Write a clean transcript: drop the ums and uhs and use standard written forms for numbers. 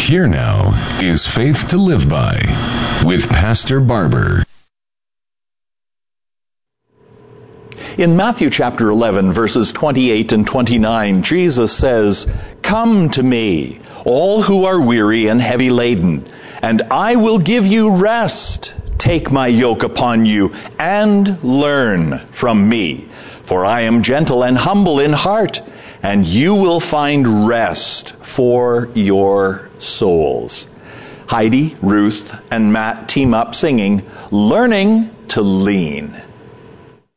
Here now is Faith to Live By with Pastor Barber. In Matthew chapter 11, verses 28 and 29, Jesus says, "Come to me, all who are weary and heavy laden, and I will give you rest. Take my yoke upon you and learn from me, for I am gentle and humble in heart, and you will find rest for your souls." Heidi, Ruth, and Matt team up singing, "Learning to Lean."